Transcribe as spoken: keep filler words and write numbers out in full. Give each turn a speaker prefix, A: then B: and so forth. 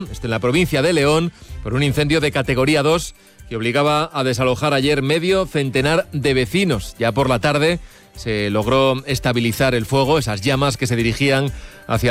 A: Esto en la provincia de León, por un incendio de categoría dos que obligaba a desalojar ayer medio centenar de vecinos. Ya por la tarde se logró estabilizar el fuego, esas llamas que se dirigían hacia